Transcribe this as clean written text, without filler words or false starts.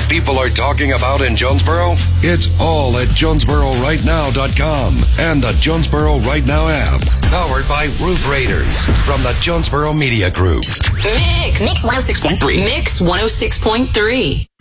people are talking about in Jonesboro? It's all at JonesboroRightNow.com and the Jonesboro Right Now app. Powered by Roof Raiders from the Jonesboro Media Group. Mix 106.3. Mix 106.3.